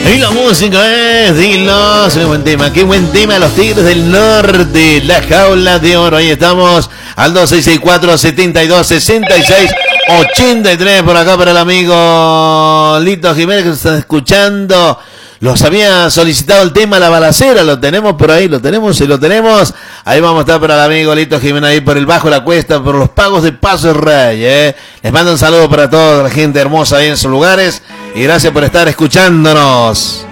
Y la música es, dilo, es un buen tema, qué buen tema, los Tigres del Norte, la jaula de oro, ahí estamos, al 2664-7266-83, por acá para el amigo Lito Jiménez que nos está escuchando. Los había solicitado el tema La Balacera, lo tenemos por ahí, lo tenemos. Ahí vamos a estar para el amigo Lito Jiménez, ahí por el Bajo La Cuesta, por los pagos de Paso Rey, Les mando un saludo para toda la gente hermosa ahí en sus lugares y gracias por estar escuchándonos.